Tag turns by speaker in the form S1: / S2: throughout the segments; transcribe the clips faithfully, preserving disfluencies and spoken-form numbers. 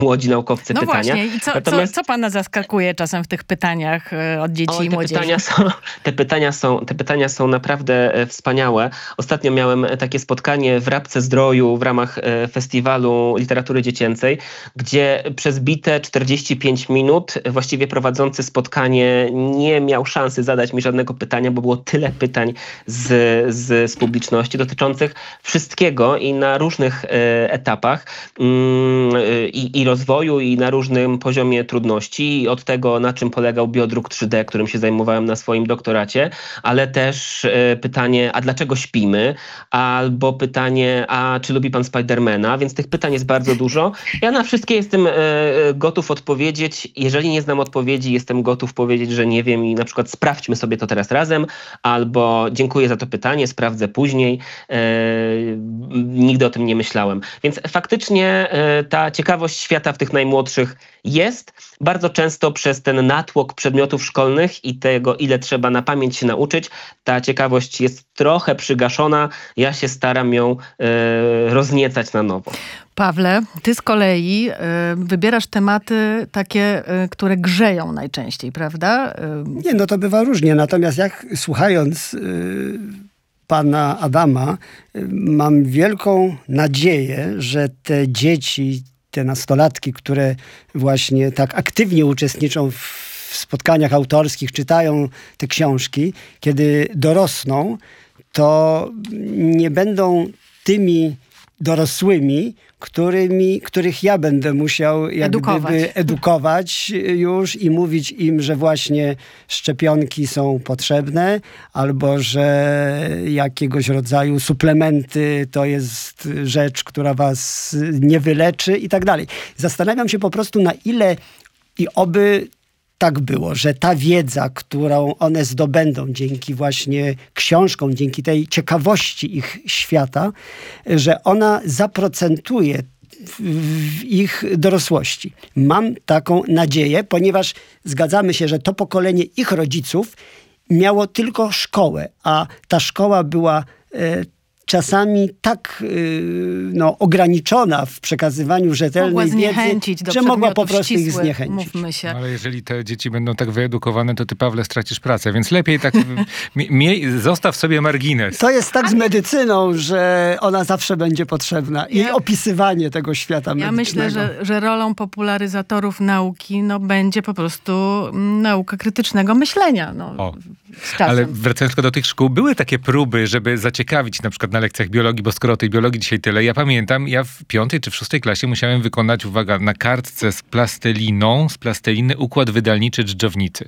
S1: młodzi naukowcy
S2: no
S1: pytania.
S2: No właśnie, i co, Natomiast... co, co pana zaskakuje czasem w tych pytaniach od dzieci
S1: o,
S2: i
S1: te
S2: młodzieży?
S1: Pytania są, te, pytania są, te pytania są naprawdę wspaniałe. Ostatnio miałem takie spotkanie w Rabce Zdroju w ramach Festiwalu Literatury Dziecięcej, gdzie przez bite czterdzieści pięć minut właściwie prowadzący spotkanie nie miał szansy zadać mi żadnego pytania, bo było tyle pytań z, z, z publiczności dotyczących wszystkiego i na różnych etapach i, i rozwoju, i na różnym poziomie trudności. I od tego, na czym polegał biodruk trzy D, którym się zajmowałem na swoim doktoracie, ale też pytanie, a dlaczego śpimy? Albo pytanie, a czy lubi pan Spidermana? Więc tych pytań jest bardzo dużo. Ja na wszystkie jestem gotów odpowiedzieć. Jeżeli nie znam odpowiedzi, jestem gotów powiedzieć, że nie wiem i na przykład sprawdźmy sobie to teraz razem, albo dziękuję za to pytanie, sprawdzę później. Nigdy o tym nie myślałem. Więc faktycznie ta ciekawość świata w tych najmłodszych jest. Bardzo często przez ten natłok przedmiotów szkolnych i tego, ile trzeba na pamięć się nauczyć, ta ciekawość jest trochę przygaszona. Ja się staram ją e, rozniecać na nowo.
S2: Pawle, ty z kolei y, wybierasz tematy takie, y, które grzeją najczęściej, prawda? Y...
S3: Nie, no to bywa różnie. Natomiast jak słuchając y, pana Adama, y, mam wielką nadzieję, że te dzieci, te nastolatki, które właśnie tak aktywnie uczestniczą w spotkaniach autorskich, czytają te książki, kiedy dorosną, to nie będą tymi dorosłymi, którymi, których ja będę musiał jak
S2: edukować.
S3: gdyby edukować już i mówić im, że właśnie szczepionki są potrzebne, albo że jakiegoś rodzaju suplementy to jest rzecz, która was nie wyleczy i tak dalej. Zastanawiam się po prostu, na ile i oby tak było, że ta wiedza, którą one zdobędą dzięki właśnie książkom, dzięki tej ciekawości ich świata, że ona zaprocentuje w ich dorosłości. Mam taką nadzieję, ponieważ zgadzamy się, że to pokolenie ich rodziców miało tylko szkołę, a ta szkoła była e, czasami tak yy, no, ograniczona w przekazywaniu rzetelnej wiedzy,
S2: do
S3: że mogła po prostu ich
S2: ścisłych,
S3: zniechęcić.
S2: Mówmy się.
S4: Ale jeżeli te dzieci będą tak wyedukowane, to ty, Pawle, stracisz pracę, więc lepiej tak miej, zostaw sobie margines.
S3: To jest tak z medycyną, że ona zawsze będzie potrzebna. I
S2: ja,
S3: opisywanie tego świata
S2: ja
S3: medycznego.
S2: Ja myślę, że, że rolą popularyzatorów nauki no, będzie po prostu nauka krytycznego myślenia. No,
S4: o. Ale wracając tylko do tych szkół, były takie próby, żeby zaciekawić na przykład na lekcjach biologii, bo skoro o tej biologii dzisiaj tyle, ja pamiętam, ja w piątej czy w szóstej klasie musiałem wykonać, uwaga, na kartce z plasteliną, z plasteliny układ wydalniczy dżdżownicy.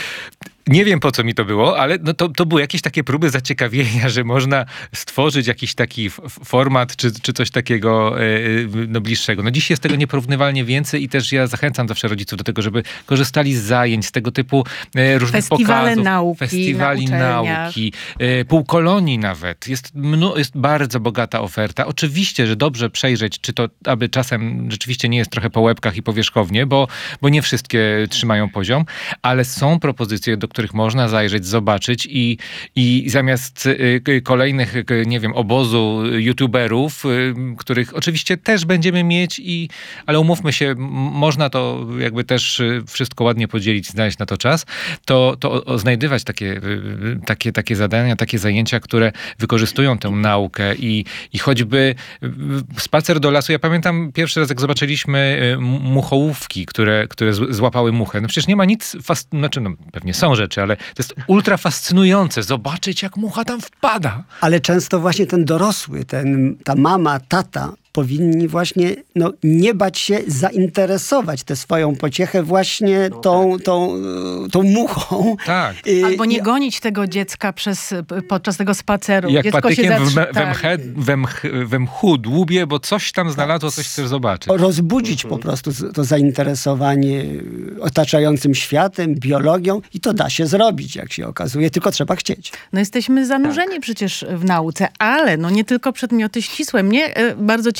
S4: Nie wiem, po co mi to było, ale no to, to były jakieś takie próby zaciekawienia, że można stworzyć jakiś taki f- format, czy, czy coś takiego yy, no, bliższego. No dziś jest tego nieporównywalnie więcej i też ja zachęcam zawsze rodziców do tego, żeby korzystali z zajęć, z tego typu yy, różnych
S2: Festiwale
S1: pokazów.
S2: Nauki,
S4: festiwali
S2: na
S4: nauki, yy, półkolonii nawet. Jest, mno, jest bardzo bogata oferta. Oczywiście, że dobrze przejrzeć, czy to, aby czasem rzeczywiście nie jest trochę po łebkach i powierzchownie, bo, bo nie wszystkie trzymają poziom, ale są propozycje, do których można zajrzeć, zobaczyć i, i zamiast y, kolejnych, y, nie wiem, obozu youtuberów, y, których oczywiście też będziemy mieć, i, ale umówmy się, m- można to jakby też y, wszystko ładnie podzielić, znaleźć na to czas, to, to o, o znajdywać takie, y, takie, takie zadania, takie zajęcia, które wykorzystują tę naukę i, i choćby y, spacer do lasu. Ja pamiętam pierwszy raz, jak zobaczyliśmy y, muchołówki, które, które z, złapały muchę. No przecież nie ma nic, fast, znaczy no pewnie są rzeczy, ale to jest ultra fascynujące zobaczyć, jak mucha tam wpada.
S3: Ale często właśnie ten dorosły, ten, ta mama, tata powinni właśnie no, nie bać się zainteresować tę swoją pociechę właśnie no, tą, tak. tą, tą muchą.
S4: Tak.
S2: Albo nie gonić tego dziecka przez, podczas tego spaceru.
S4: Jak
S2: Dziecko
S4: patykiem
S2: się
S4: w, me,
S2: tak.
S4: we, mche, we, mch, we mchu dłubie, bo coś tam znalazło, coś chcesz zobaczyć.
S3: Rozbudzić po prostu to zainteresowanie otaczającym światem, biologią i to da się zrobić, jak się okazuje, tylko trzeba chcieć.
S2: No jesteśmy zanurzeni tak. przecież w nauce, ale no nie tylko przedmioty ścisłe. Mnie bardzo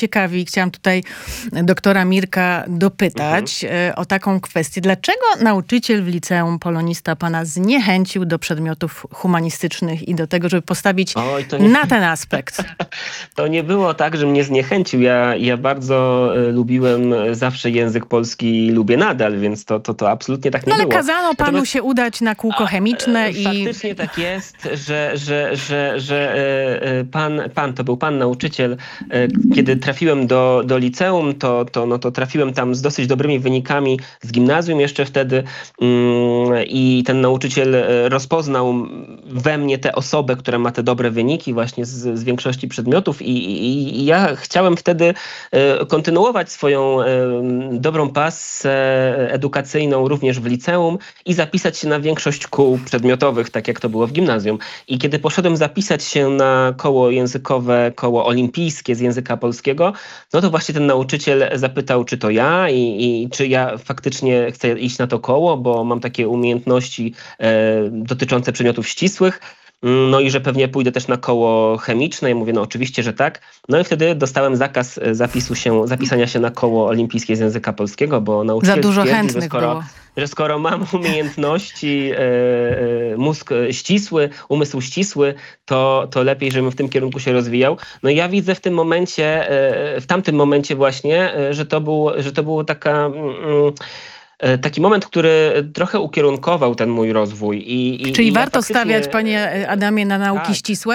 S2: ciekawi i chciałam tutaj doktora Mirka dopytać mhm. o taką kwestię. Dlaczego nauczyciel w liceum polonista pana zniechęcił do przedmiotów humanistycznych i do tego, żeby postawić Oj, nie... na ten aspekt?
S1: To nie było tak, że mnie zniechęcił. Ja, ja bardzo e, lubiłem zawsze język polski i lubię nadal, więc to, to, to absolutnie tak nie
S2: no, ale
S1: było.
S2: Ale kazano panu Natomiast... się udać na kółko chemiczne
S1: A,
S2: i...
S1: Faktycznie tak jest, że, że, że, że e, pan, pan, to był pan nauczyciel, e, kiedy trafiłem do, do liceum, to, to, no, to trafiłem tam z dosyć dobrymi wynikami z gimnazjum jeszcze wtedy mm, i ten nauczyciel rozpoznał we mnie tę osobę, która ma te dobre wyniki właśnie z, z większości przedmiotów i, i, i ja chciałem wtedy e, kontynuować swoją e, dobrą pasę edukacyjną również w liceum i zapisać się na większość kół przedmiotowych, tak jak to było w gimnazjum. I kiedy poszedłem zapisać się na koło językowe, koło olimpijskie z języka polskiego, no to właśnie ten nauczyciel zapytał, czy to ja i, i czy ja faktycznie chcę iść na to koło, bo mam takie umiejętności e, dotyczące przedmiotów ścisłych. No i że pewnie pójdę też na koło chemiczne i mówię, no oczywiście, że tak. No i wtedy dostałem zakaz zapisu się, zapisania się na koło olimpijskie z języka polskiego, bo nauczyciel
S2: Za dużo
S1: stwierdził,
S2: chętnych
S1: że skoro,
S2: było.
S1: że skoro mam umiejętności, e, e, mózg ścisły, umysł ścisły, to, to lepiej, żebym w tym kierunku się rozwijał. No i ja widzę w tym momencie, e, w tamtym momencie właśnie, e, że to był, że to było taka... Mm, taki moment, który trochę ukierunkował ten mój rozwój. I, i,
S2: Czyli
S1: i
S2: warto
S1: ja faktycznie...
S2: stawiać, panie Adamie, na nauki
S1: tak.
S2: ścisłe?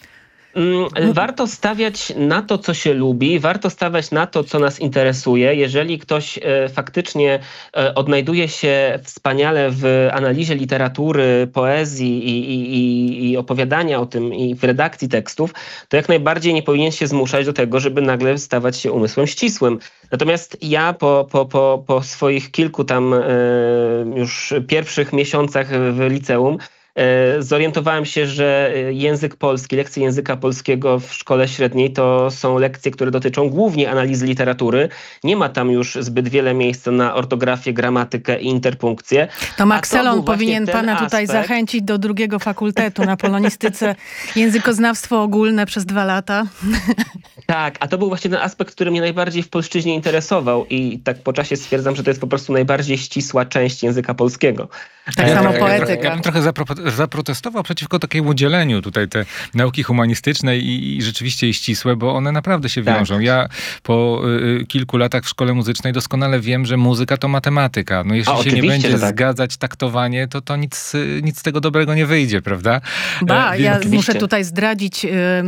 S1: Warto stawiać na to, co się lubi, warto stawiać na to, co nas interesuje. Jeżeli ktoś e, faktycznie e, odnajduje się wspaniale w analizie literatury, poezji i, i, i, i opowiadania o tym i w redakcji tekstów, to jak najbardziej nie powinien się zmuszać do tego, żeby nagle stawać się umysłem ścisłym. Natomiast ja po, po, po, po swoich kilku tam e, już pierwszych miesiącach w liceum zorientowałem się, że język polski, lekcje języka polskiego w szkole średniej to są lekcje, które dotyczą głównie analizy literatury. Nie ma tam już zbyt wiele miejsca na ortografię, gramatykę i interpunkcję.
S2: To Makselon powinien pana aspekt... tutaj zachęcić do drugiego fakultetu na polonistyce językoznawstwo ogólne przez dwa lata.
S1: Tak, a to był właśnie ten aspekt, który mnie najbardziej w polszczyźnie interesował i tak po czasie stwierdzam, że to jest po prostu najbardziej ścisła część języka polskiego.
S2: Tak
S4: ja
S2: samo
S4: trochę,
S2: poetyka.
S4: Ja bym trochę zapro- zaprotestował przeciwko takiemu dzieleniu tutaj te nauki humanistyczne i, i rzeczywiście i ścisłe, bo one naprawdę się wiążą. Tak. Ja po y, kilku latach w szkole muzycznej doskonale wiem, że muzyka to matematyka. No jeśli A, się nie będzie tak. zgadzać taktowanie, to, to nic, nic z tego dobrego nie wyjdzie, prawda?
S2: Ba, e, ja oczywiście. muszę tutaj zdradzić y,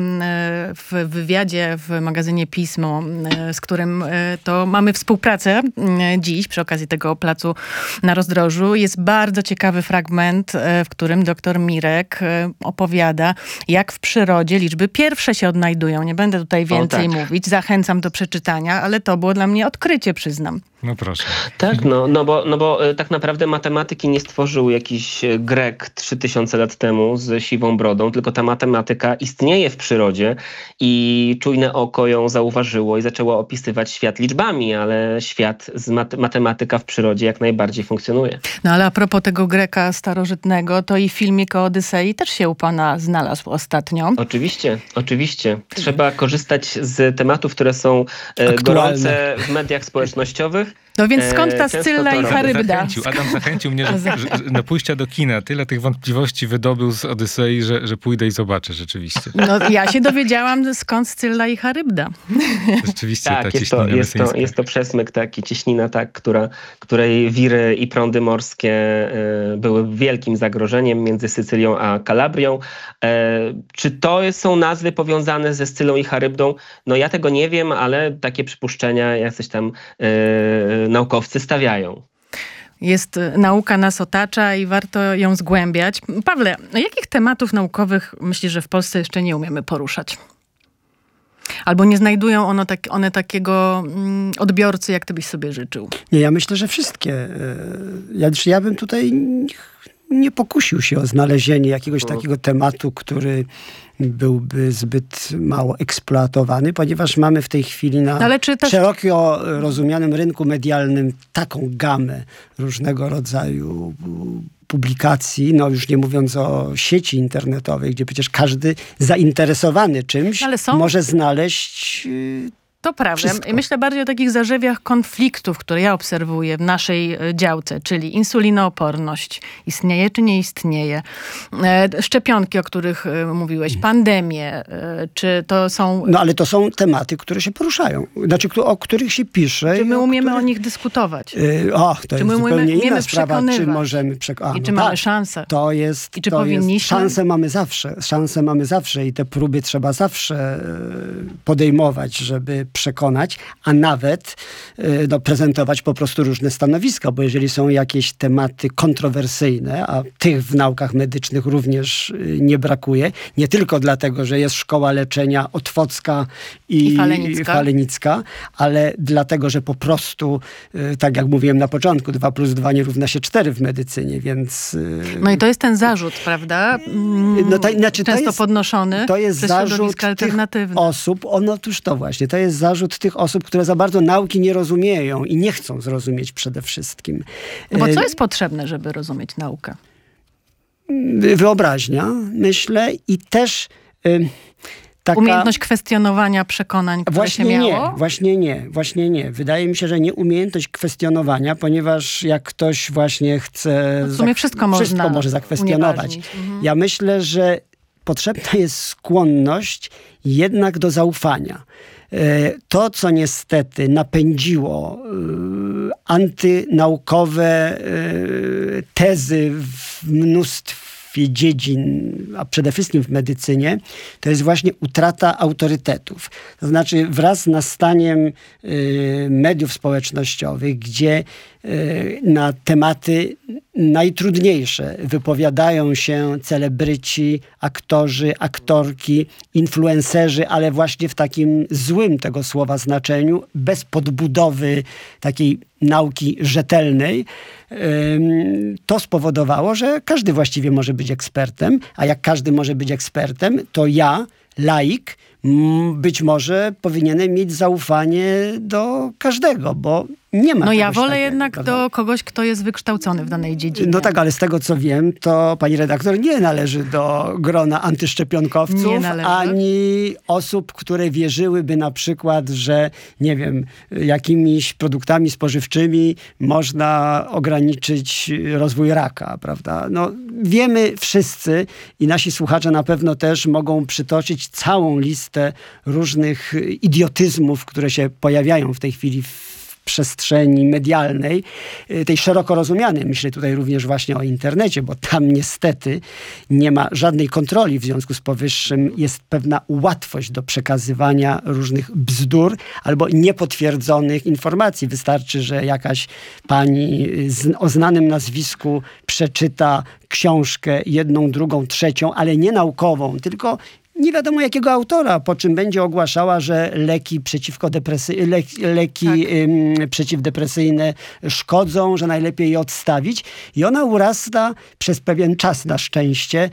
S2: w wywiadzie w magazynie Pismo, y, z którym y, to mamy współpracę y, dziś przy okazji tego placu na Rozdrożu. Jest bardzo ciekawy fragment, w którym doktor Mirek opowiada, jak w przyrodzie liczby pierwsze się odnajdują. Nie będę tutaj więcej o, tak. mówić, zachęcam do przeczytania, ale to było dla mnie odkrycie, przyznam.
S4: No proszę.
S1: Tak, no, no, bo, no bo tak naprawdę matematyki nie stworzył jakiś Grek trzy tysiące lat temu z siwą brodą, tylko ta matematyka istnieje w przyrodzie i czujne oko ją zauważyło i zaczęło opisywać świat liczbami, ale świat z mat- matematyka w przyrodzie jak najbardziej funkcjonuje.
S2: No ale a propos tego Greka starożytnego, to i filmik o Odysei też się u pana znalazł ostatnio.
S1: Oczywiście, oczywiście. Trzeba korzystać z tematów, które są e, gorące w mediach społecznościowych.
S2: No więc skąd ta Scylla i Charybda?
S4: Zachęcił, Adam zachęcił mnie że, że, że, na pójścia do kina. Tyle tych wątpliwości wydobył z Odysei, że, że pójdę i zobaczę rzeczywiście.
S2: No ja się dowiedziałam, skąd Scylla i Charybda.
S4: Rzeczywiście
S1: tak,
S4: ta
S1: jest to, jest, to, jest to przesmyk taki, cieśnina tak, która, której wiry i prądy morskie y, były wielkim zagrożeniem między Sycylią a Kalabrią. Y, czy to są nazwy powiązane ze Scyllą i Charybdą? No ja tego nie wiem, ale takie przypuszczenia jacyś tam y, naukowcy stawiają.
S2: Jest, nauka nas otacza i warto ją zgłębiać. Pawle, jakich tematów naukowych myślisz, że w Polsce jeszcze nie umiemy poruszać? Albo nie znajdują ono tak, one takiego mm, odbiorcy, jak ty byś sobie życzył?
S3: Nie, ja myślę, że wszystkie. Ja, ja bym tutaj nie pokusił się o znalezienie jakiegoś takiego tematu, który byłby zbyt mało eksploatowany, ponieważ mamy w tej chwili na też... szeroko rozumianym rynku medialnym taką gamę różnego rodzaju publikacji, no już nie mówiąc o sieci internetowej, gdzie przecież każdy zainteresowany czymś może znaleźć
S2: To prawda.
S3: Wszystko.
S2: Myślę bardziej o takich zarzewiach konfliktów, które ja obserwuję w naszej działce, czyli insulinooporność. Istnieje czy nie istnieje? Szczepionki, o których mówiłeś, pandemie, czy to są...
S3: No ale to są tematy, które się poruszają. Znaczy, o których się pisze.
S2: Czy my umiemy
S3: których...
S2: o nich dyskutować?
S3: Yy, o, to
S2: czy
S3: jest
S2: my
S3: zupełnie
S2: umiemy,
S3: inna
S2: umiemy
S3: sprawa, czy możemy przekonać.
S2: I czy
S3: no
S2: mamy
S3: tak,
S2: szansę?
S3: To jest...
S2: I czy
S3: to
S2: powinniśmy?
S3: Jest, szansę mamy zawsze. Szansę mamy zawsze i te próby trzeba zawsze podejmować, żeby przekonać, a nawet no, prezentować po prostu różne stanowiska, bo jeżeli są jakieś tematy kontrowersyjne, a tych w naukach medycznych również nie brakuje, nie tylko dlatego, że jest szkoła leczenia otwocka i,
S2: I falenicka.
S3: i falenicka, ale dlatego, że po prostu, tak jak mówiłem na początku, dwa plus dwa nie równa się cztery w medycynie, więc...
S2: No i to jest ten zarzut, prawda?
S3: No to, znaczy,
S2: Często
S3: to jest,
S2: podnoszony
S3: to jest
S2: przez
S3: zarzut
S2: środowiska alternatywne.
S3: tych osób, ono otóż to właśnie, to jest zarzut tych osób, które za bardzo nauki nie rozumieją i nie chcą zrozumieć przede wszystkim.
S2: No bo co jest potrzebne, żeby rozumieć naukę?
S3: Wyobraźnia, myślę, i też y, taka...
S2: Umiejętność kwestionowania przekonań, które
S3: właśnie
S2: się miało?
S3: Nie, właśnie nie, właśnie nie. Wydaje mi się, że nie umiejętność kwestionowania, ponieważ jak ktoś właśnie chce...
S2: No w sumie wszystko można
S3: Wszystko może zakwestionować.
S2: Mhm.
S3: Ja myślę, że potrzebna jest skłonność jednak do zaufania. To, co niestety napędziło antynaukowe tezy w mnóstwie dziedzin, a przede wszystkim w medycynie, to jest właśnie utrata autorytetów. To znaczy wraz z nastaniem mediów społecznościowych, gdzie na tematy najtrudniejsze wypowiadają się celebryci, aktorzy, aktorki, influencerzy, ale właśnie w takim złym tego słowa znaczeniu, bez podbudowy takiej nauki rzetelnej, to spowodowało, że każdy właściwie może być ekspertem, a jak każdy może być ekspertem, to ja, laik, być może powinienem mieć zaufanie do każdego, bo nie ma
S2: No ja
S3: czegoś
S2: wolę
S3: takiego,
S2: jednak
S3: prawda?
S2: do kogoś, kto jest wykształcony w danej dziedzinie.
S3: No tak, ale z tego co wiem, to pani redaktor nie należy do grona antyszczepionkowców,
S2: Nie należy.
S3: ani osób, które wierzyłyby na przykład, że nie wiem, jakimiś produktami spożywczymi można ograniczyć rozwój raka, prawda? No wiemy wszyscy i nasi słuchacze na pewno też mogą przytoczyć całą listę różnych idiotyzmów, które się pojawiają w tej chwili w przestrzeni medialnej, tej szeroko rozumianej. Myślę tutaj również właśnie o internecie, bo tam niestety nie ma żadnej kontroli. W związku z powyższym jest pewna łatwość do przekazywania różnych bzdur albo niepotwierdzonych informacji. Wystarczy, że jakaś pani z, o znanym nazwisku przeczyta książkę jedną, drugą, trzecią, ale nie naukową, tylko nie wiadomo jakiego autora, po czym będzie ogłaszała, że leki, przeciwko depresy, le, leki tak. ym, przeciwdepresyjne szkodzą, że najlepiej je odstawić. I ona urasta przez pewien czas na szczęście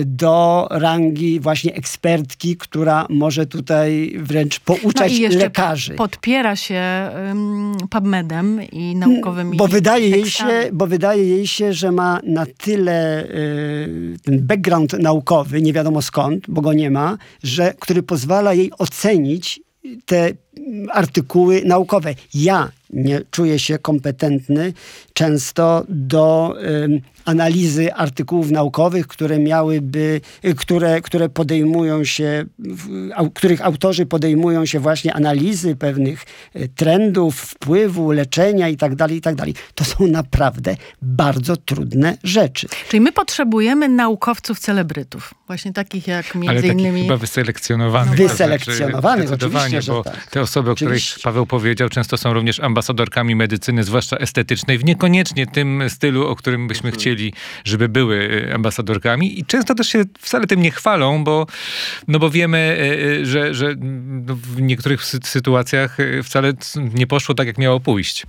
S3: do rangi właśnie ekspertki, która może tutaj wręcz pouczać
S2: no i jeszcze
S3: lekarzy.
S2: Podpiera się um, PubMedem i naukowymi
S3: bo wydaje jej
S2: tekstami.
S3: się, Bo wydaje jej się, że ma na tyle y, ten background naukowy, nie wiadomo skąd, bo go nie ma, że, który pozwala jej ocenić te artykuły naukowe. Ja nie czuję się kompetentny często do y, analizy artykułów naukowych, które miałyby, y, które, które podejmują się, w, au, których autorzy podejmują się właśnie analizy pewnych y, trendów, wpływu, leczenia i tak dalej, i tak dalej. To są naprawdę bardzo trudne rzeczy.
S2: Czyli my potrzebujemy naukowców celebrytów. Właśnie takich jak między
S4: Ale takich
S2: innymi...
S4: chyba wyselekcjonowanych.
S3: Wyselekcjonowanych,
S4: to znaczy,
S3: oczywiście, że
S4: bo
S3: tak.
S4: te osoby, o których
S3: Oczywiście.
S4: Paweł powiedział, często są również ambasadorkami medycyny, zwłaszcza estetycznej, w niekoniecznie tym stylu, o którym byśmy chcieli, żeby były ambasadorkami. I często też się wcale tym nie chwalą, bo, no bo wiemy, że, że w niektórych sytuacjach wcale nie poszło tak, jak miało pójść.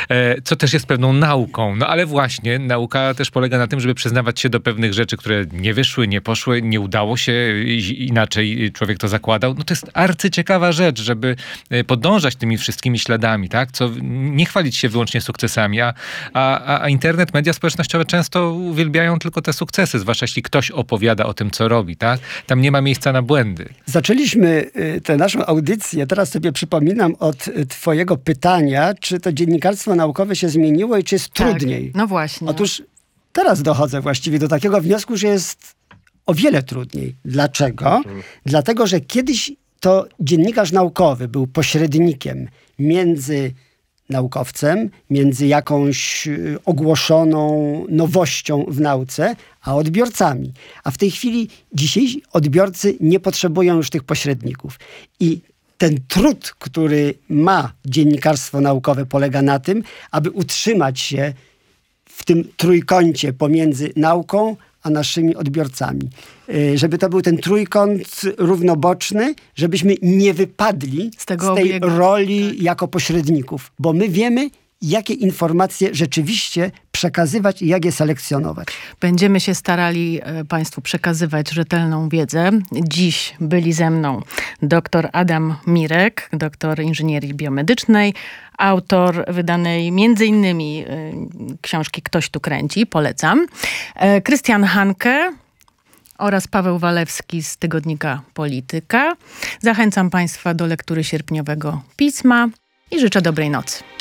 S4: Co też jest pewną nauką. No ale właśnie, nauka też polega na tym, żeby przyznawać się do pewnych rzeczy, które nie wyszły, nie poszły, nie udało się, inaczej człowiek to zakładał. No to jest arcyciekawa rzecz, żeby podążać tymi wszystkimi śladami, tak? Co, nie chwalić się wyłącznie sukcesami, a, a, a internet, media społecznościowe często uwielbiają tylko te sukcesy, zwłaszcza jeśli ktoś opowiada o tym, co robi, tak? Tam nie ma miejsca na błędy.
S3: Zaczęliśmy tę naszą audycję, teraz sobie przypominam, od twojego pytania, czy to dziennikarstwo naukowe się zmieniło i czy jest
S2: tak,
S3: trudniej.
S2: No właśnie.
S3: Otóż teraz dochodzę właściwie do takiego wniosku, że jest o wiele trudniej. Dlaczego? Mhm. Dlatego, że kiedyś to dziennikarz naukowy był pośrednikiem między naukowcem, między jakąś ogłoszoną nowością w nauce, a odbiorcami. A w tej chwili dzisiejsi odbiorcy nie potrzebują już tych pośredników. I ten trud, który ma dziennikarstwo naukowe, polega na tym, aby utrzymać się w tym trójkącie pomiędzy nauką a naszymi odbiorcami. Żeby to był ten trójkąt równoboczny, żebyśmy nie wypadli z, tego z tej obiegu. roli tak. jako pośredników. Bo my wiemy, jakie informacje rzeczywiście przekazywać i jak je selekcjonować.
S2: Będziemy się starali Państwu przekazywać rzetelną wiedzę. Dziś byli ze mną dr Adam Mirek, doktor inżynierii biomedycznej, autor wydanej między innymi książki Ktoś tu kręci, polecam. Krystian Hanke oraz Paweł Walewski z tygodnika Polityka. Zachęcam Państwa do lektury sierpniowego pisma i życzę dobrej nocy.